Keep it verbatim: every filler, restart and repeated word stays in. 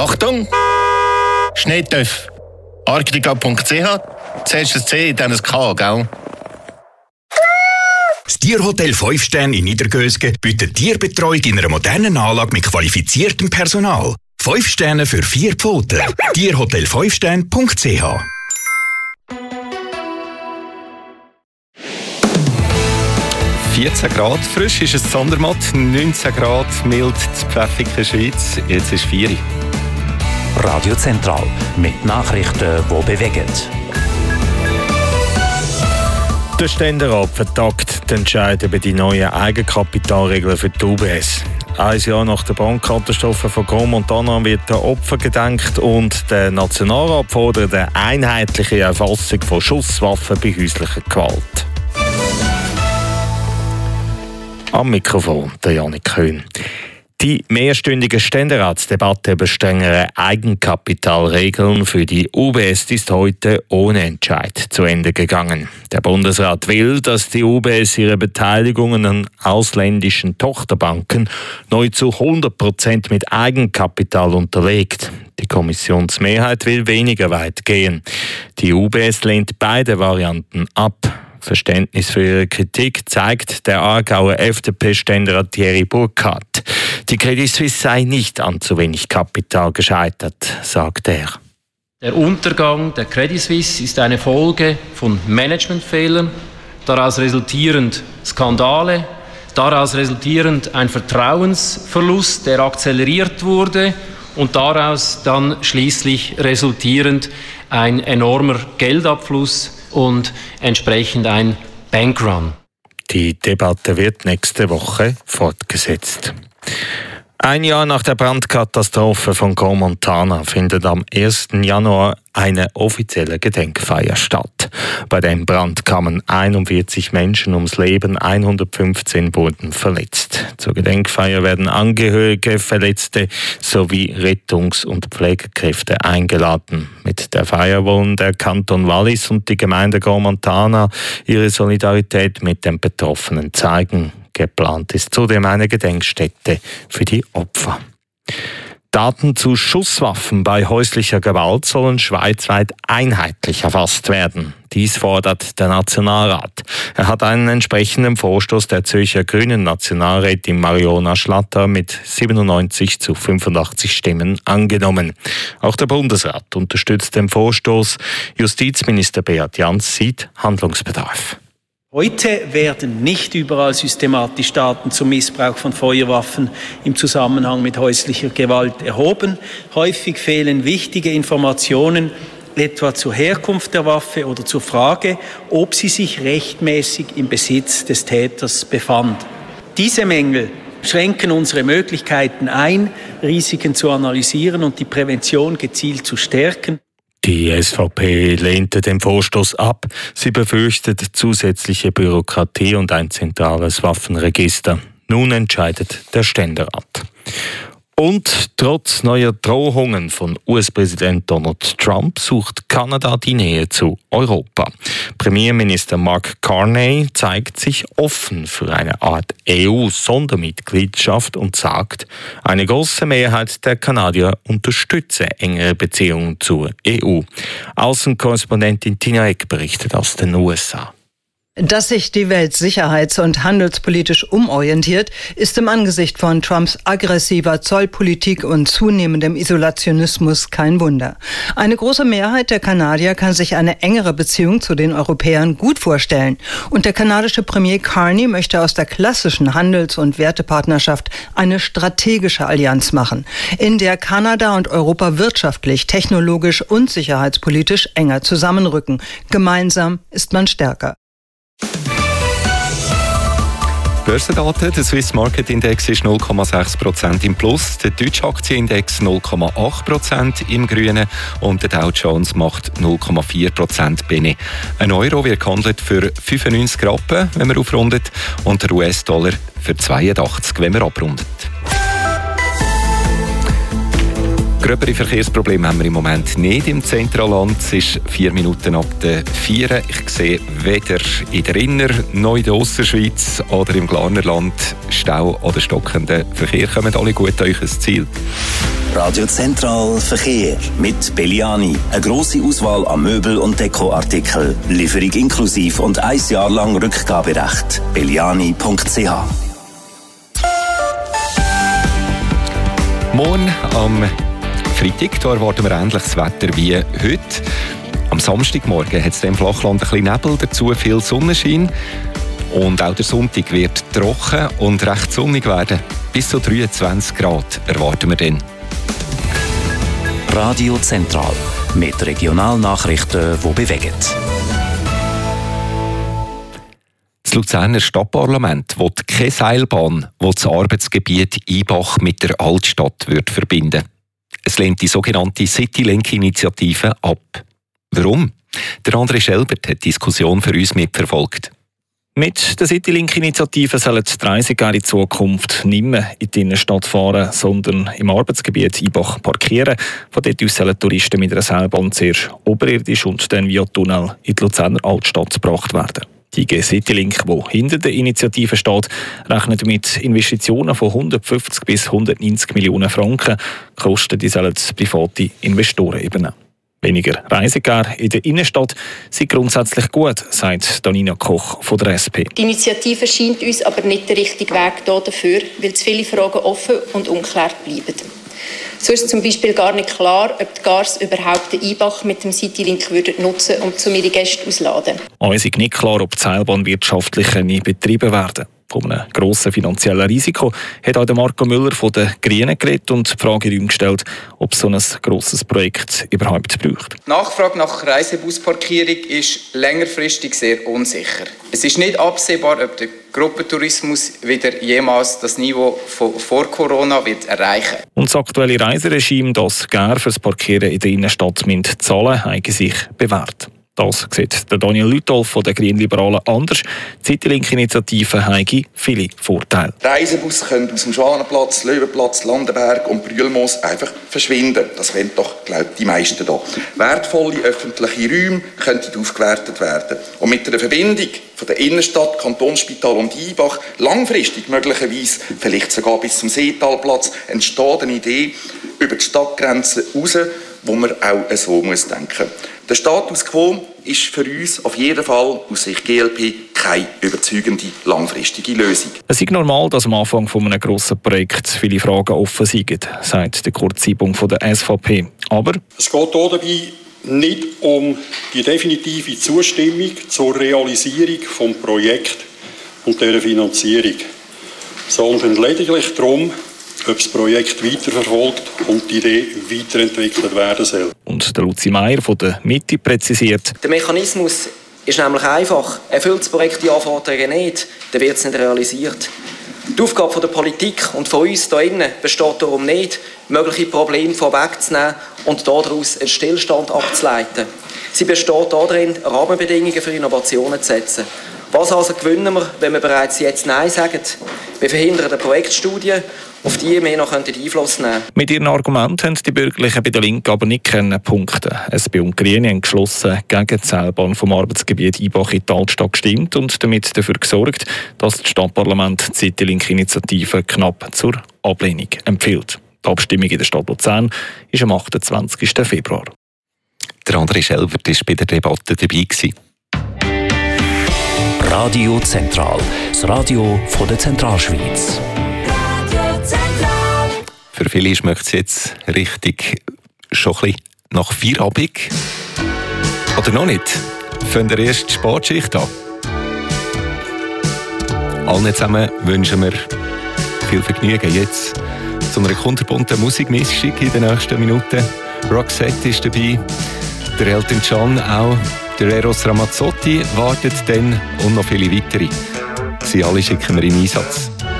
Achtung! Schneetöff. Arktika punkt c h. Zuerst ein C, dann ein K, gell? Das Tierhotel fünf Sterne in Niedergösgen bietet Tierbetreuung in einer modernen Anlage mit qualifiziertem Personal. fünf Sterne für vier Pfoten. Tierhotel fünf Sterne punkt c h. vierzehn Grad, frisch ist es Sondermatt, neunzehn Grad, mild die pfeffige Schweiz, jetzt ist vier. Radio Zentral mit Nachrichten, die bewegen. Der Ständerat vertagt den Entscheid über die neuen Eigenkapitalregeln für die U B S. Ein Jahr nach der Brandkatastrophe von Großmontana wird der Opfer gedenkt und der Nationalrat fordert eine einheitliche Erfassung von Schusswaffen bei häuslicher Gewalt. Am Mikrofon der Janik Köhn. Die mehrstündige Ständeratsdebatte über strengere Eigenkapitalregeln für die U B S ist heute ohne Entscheid zu Ende gegangen. Der Bundesrat will, dass die U B S ihre Beteiligungen an ausländischen Tochterbanken neu zu hundert Prozent mit Eigenkapital unterlegt. Die Kommissionsmehrheit will weniger weit gehen. Die U B S lehnt beide Varianten ab. Verständnis für ihre Kritik zeigt der Aargauer F D P-Ständerat Thierry Burkhardt. Die Credit Suisse sei nicht an zu wenig Kapital gescheitert, sagt er. Der Untergang der Credit Suisse ist eine Folge von Managementfehlern, daraus resultierend Skandale, daraus resultierend ein Vertrauensverlust, der akzeleriert wurde und daraus dann schließlich resultierend ein enormer Geldabfluss und entsprechend ein Bankrun. Die Debatte wird nächste Woche fortgesetzt. Ein Jahr nach der Brandkatastrophe von Großmontana findet am ersten Januar eine offizielle Gedenkfeier statt. Bei dem Brand kamen einundvierzig Menschen ums Leben, hundertfünfzehn wurden verletzt. Zur Gedenkfeier werden Angehörige, Verletzte sowie Rettungs- und Pflegekräfte eingeladen. Mit der Feier wollen der Kanton Wallis und die Gemeinde Großmontana ihre Solidarität mit den Betroffenen zeigen. Geplant ist zudem eine Gedenkstätte für die Opfer. Daten zu Schusswaffen bei häuslicher Gewalt sollen schweizweit einheitlich erfasst werden. Dies fordert der Nationalrat. Er hat einen entsprechenden Vorstoß der Zürcher Grünen Nationalrätin Mariona Schlatter mit siebenundneunzig zu fünfundachtzig Stimmen angenommen. Auch der Bundesrat unterstützt den Vorstoß. Justizminister Beat Jans sieht Handlungsbedarf. Heute werden nicht überall systematisch Daten zum Missbrauch von Feuerwaffen im Zusammenhang mit häuslicher Gewalt erhoben. Häufig fehlen wichtige Informationen, etwa zur Herkunft der Waffe oder zur Frage, ob sie sich rechtmäßig im Besitz des Täters befand. Diese Mängel schränken unsere Möglichkeiten ein, Risiken zu analysieren und die Prävention gezielt zu stärken. Die S V P lehnte den Vorstoß ab. Sie befürchtet zusätzliche Bürokratie und ein zentrales Waffenregister. Nun entscheidet der Ständerat. Und trotz neuer Drohungen von U S-Präsident Donald Trump sucht Kanada die Nähe zu Europa. Premierminister Mark Carney zeigt sich offen für eine Art E U-Sondermitgliedschaft und sagt, eine große Mehrheit der Kanadier unterstütze engere Beziehungen zur E U. Außenkorrespondentin Tina Eck berichtet aus den U S A. Dass sich die Welt sicherheits- und handelspolitisch umorientiert, ist im Angesicht von Trumps aggressiver Zollpolitik und zunehmendem Isolationismus kein Wunder. Eine große Mehrheit der Kanadier kann sich eine engere Beziehung zu den Europäern gut vorstellen. Und der kanadische Premier Carney möchte aus der klassischen Handels- und Wertepartnerschaft eine strategische Allianz machen, in der Kanada und Europa wirtschaftlich, technologisch und sicherheitspolitisch enger zusammenrücken. Gemeinsam ist man stärker. Börsendaten, der Swiss Market Index ist null Komma sechs Prozent im Plus, der deutsche Aktienindex null Komma acht Prozent im Grünen und der Dow Jones macht null Komma vier Prozent Gewinne. Ein Euro wird gehandelt für fünfundneunzig Rappen, wenn man aufrundet, und der U S-Dollar für zweiundachtzig, wenn man abrundet. gröbere Verkehrsprobleme haben wir im Moment nicht im Zentralland. Es ist vier Minuten ab der vier. Ich sehe weder in der Inner- noch in der Ausserschweiz oder im Glarnerland Stau oder stockenden Verkehr. Kommt alle gut an euch ins Ziel. Radio Zentral Verkehr mit Belliani. Eine grosse Auswahl an Möbel- und Dekoartikeln. Lieferung inklusiv und ein Jahr lang Rückgaberecht. belliani punkt c h. Morgen am Freitag da erwarten wir ähnliches Wetter wie heute. Am Samstagmorgen hat es im Flachland ein bisschen Nebel, dazu viel Sonnenschein. Und auch der Sonntag wird trocken und recht sonnig werden. Bis zu dreiundzwanzig Grad erwarten wir dann. Radio Zentral mit Regionalnachrichten, die bewegen. Das Luzerner Stadtparlament will keine Seilbahn, die das Arbeitsgebiet Ibach mit der Altstadt wird verbinden. Es lehnt die sogenannte Citylink-Initiative ab. Warum? Der André Schelbert hat die Diskussion für uns mitverfolgt. Mit der Citylink-Initiative sollen die Reisegäste in Zukunft nicht mehr in die Innenstadt fahren, sondern im Arbeitsgebiet Ibach parkieren. Von dort aus sollen Touristen mit einer Seilbahn zuerst oberirdisch und dann via Tunnel in die Luzerner Altstadt gebracht werden. Die I G Citylink, die hinter der Initiative steht, rechnet mit Investitionen von hundertfünfzig bis hundertneunzig Millionen Franken. Kosten die sollen private Investoren übernehmen. Weniger Reisegäste in der Innenstadt sind grundsätzlich gut, sagt Danina Koch von der S P. Die Initiative scheint uns aber nicht der richtige Weg dafür, weil zu viele Fragen offen und unklärt bleiben. So ist zum Beispiel gar nicht klar, ob die Gars überhaupt den Ibach mit dem Citylink würden nutzen und zu ihre Gäste ausladen. Auch ist nicht klar, ob die Seilbahn wirtschaftlich nicht betrieben werden. Von einem grossen finanziellen Risiko hat auch Marco Müller von den Grünen geredet und die Frage in den Raum gestellt, ob so ein grosses Projekt überhaupt braucht. Die Nachfrage nach Reisebusparkierung ist längerfristig sehr unsicher. Es ist nicht absehbar, ob der Gruppentourismus wieder jemals das Niveau von vor Corona wird erreichen. Und das aktuelle Reiseregime, das Gär für das Parkieren in der Innenstadt zahlen, hat sich bewährt. Das sieht der Daniel Lütolf von den Grünliberalen anders. Die Citylink-Initiative habe viele Vorteile. Reisebusse können aus dem Schwanenplatz, Löwenplatz, Landenberg und Brühlmoos einfach verschwinden. Das wollen doch, glaube ich, die meisten hier. Wertvolle öffentliche Räume könnten aufgewertet werden. Und mit einer Verbindung von der Innenstadt, Kantonsspital und Ibach, langfristig möglicherweise vielleicht sogar bis zum Seetalplatz, entsteht eine Idee über die Stadtgrenzen raus, wo man auch so muss denken. Der Status quo ist für uns auf jeden Fall aus Sicht G L P keine überzeugende langfristige Lösung. Es ist normal, dass am Anfang von einem grossen Projekt viele Fragen offen sind, sagt der Kurt Siebung von der S V P. Aber es geht hier dabei nicht um die definitive Zustimmung zur Realisierung des Projekts und der Finanzierung, sondern lediglich darum, ob das Projekt weiterverfolgt und die Idee weiterentwickelt werden soll. Und der Luzi Meier von der Mitte präzisiert: Der Mechanismus ist nämlich einfach. Erfüllt das Projekt die Anforderungen nicht, dann wird es nicht realisiert. Die Aufgabe der Politik und von uns hier innen besteht darum nicht, mögliche Probleme vorwegzunehmen und daraus einen Stillstand abzuleiten. Sie besteht darin, Rahmenbedingungen für Innovationen zu setzen. Was also gewinnen wir, wenn wir bereits jetzt Nein sagen? Wir verhindern eine Projektstudie, auf die wir noch Einfluss nehmen können. Mit ihren Argumenten haben die Bürgerlichen bei der Linken aber nicht punkten. S P und Grüne haben geschlossen gegen die Seilbahn vom Arbeitsgebiet Ibach in die Altstadt gestimmt und damit dafür gesorgt, dass das Stadtparlament die Citylink-Initiative knapp zur Ablehnung empfiehlt. Die Abstimmung in der Stadt Luzern ist am achtundzwanzigsten Februar. Der André Schelbert war bei der Debatte dabei. Radio Zentral, das Radio von der Zentralschweiz. Für viele schmeckt es jetzt richtig schon ein bisschen nach Feierabend. Oder noch nicht? Fangen wir erst die Sportschicht an. Allen zusammen wünschen wir viel Vergnügen jetzt zu einer kunterbunten Musikmischung in den nächsten Minuten. Roxette ist dabei, der Elton John auch, der Eros Ramazzotti wartet dann und noch viele weitere. Sie alle schicken wir in Einsatz.